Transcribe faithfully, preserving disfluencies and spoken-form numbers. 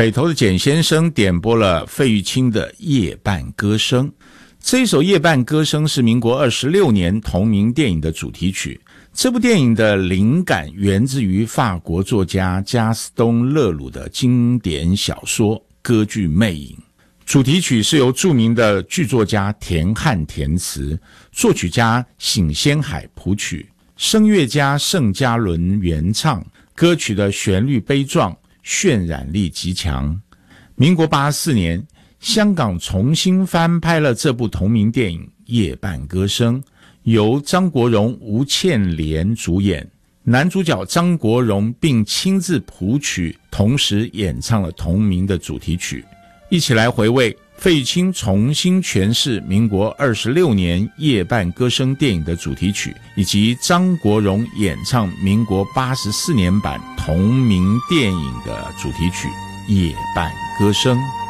北投的简先生点播了费玉清的《夜半歌声》。这一首《夜半歌声》是民国二十六年同名电影的主题曲。这部电影的灵感源自于法国作家加斯东·勒鲁的经典小说歌剧《魅影》。主题曲是由著名的剧作家田汉填词，作曲家醒先海谱曲，声乐家盛嘉伦原唱。歌曲的旋律悲壮，渲染力极强。民国八十四年，香港重新翻拍了这部同名电影《夜半歌声》，由张国荣、吴倩莲主演，男主角张国荣并亲自谱曲，同时演唱了同名的主题曲。一起来回味费玉清重新诠释民国二十六年《夜半歌声》电影的主题曲，以及张国荣演唱民国八十四年版同名电影的主题曲《夜半歌声》。